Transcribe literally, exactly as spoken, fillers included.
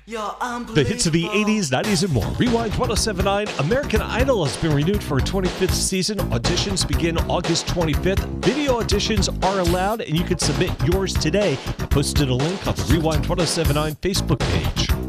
The hits of the eighties, nineties, and more. Rewind ten seventy-nine. American Idol has been renewed for a twenty-fifth season. Auditions begin August twenty-fifth. Video auditions are allowed, and you can submit yours today. I posted a link on the Rewind ten seventy-nine Facebook page.